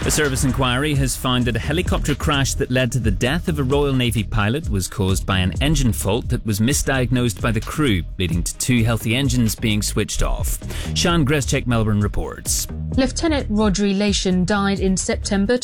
A service inquiry has found that a helicopter crash that led to the death of a Royal Navy pilot was caused by an engine fault that was misdiagnosed by the crew, leading to 2 healthy engines being switched off. Sian Greschek, Melbourne reports. Lieutenant Rhodri Lation died in September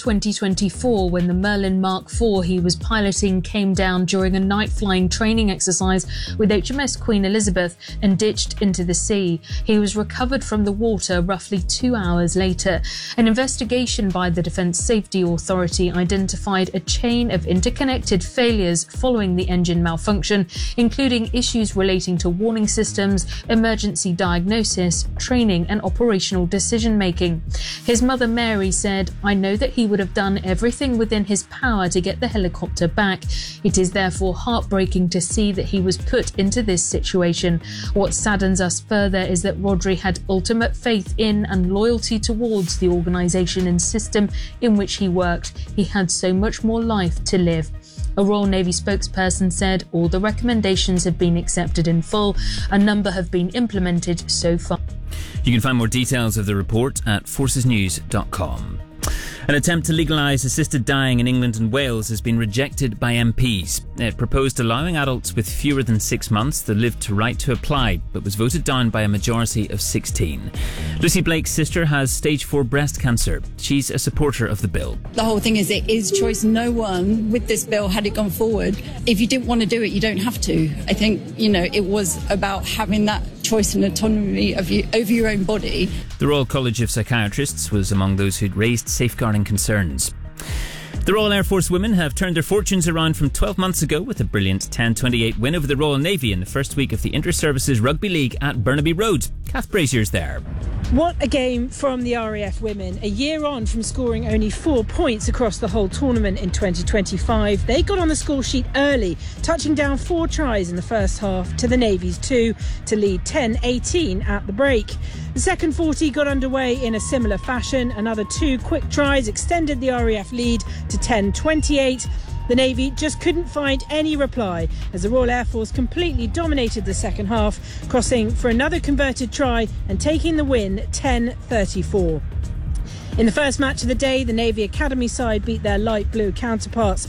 2024 when the Merlin Mark IV he was piloting came down during a night flying training exercise with HMS Queen Elizabeth and ditched into the sea. He was recovered from the water roughly 2 hours later. An investigation by the Defence Safety Authority identified a chain of interconnected failures following the engine malfunction, including issues relating to warning systems, emergency diagnosis, training and operational decision-making. His mother Mary said, "I know that he would have done everything within his power to get the helicopter back. It is therefore heartbreaking to see that he was put into this situation. What saddens us further is that Rhodri had ultimate faith in and loyalty towards the organisation and system in which he worked. He had so much more life to live." A Royal Navy spokesperson said all the recommendations have been accepted in full. A number have been implemented so far. You can find more details of the report at forcesnews.com. An attempt to legalise assisted dying in England and Wales has been rejected by MPs. It proposed allowing adults with fewer than 6 months to live to right to apply, but was voted down by a majority of 16. Lucy Blake's sister has stage 4 breast cancer. She's a supporter of the bill. The whole thing is it is choice. No one with this bill, had it gone forward, if you didn't want to do it, you don't have to. I think, it was about having that choice and autonomy over your own body. The Royal College of Psychiatrists was among those who'd raised safeguarding concerns. The Royal Air Force women have turned their fortunes around from 12 months ago with a brilliant 10-28 win over the Royal Navy in the first week of the Inter-Services Rugby League at Burnaby Road. Kath Brazier's there. What a game from the RAF women. A year on from scoring only 4 points across the whole tournament in 2025, they got on the score sheet early, touching down 4 tries in the first half to the Navy's 2 to lead 10-18 at the break. The second 40 got underway in a similar fashion. Another 2 quick tries extended the RAF lead to 10-28. The Navy just couldn't find any reply as the Royal Air Force completely dominated the second half, crossing for another converted try and taking the win 10-34. In the first match of the day, the Navy Academy side beat their light blue counterparts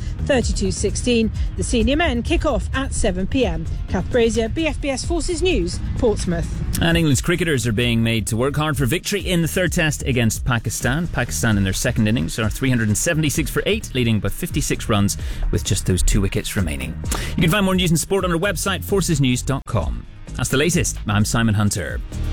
32-16. The senior men kick off at 7 p.m. Kath Brazier, BFBS Forces News, Portsmouth. And England's cricketers are being made to work hard for victory in the third test against Pakistan. Pakistan in their second innings are 376 for 8, leading by 56 runs with just those 2 wickets remaining. You can find more news and sport on our website, forcesnews.com. That's the latest. I'm Simon Hunter.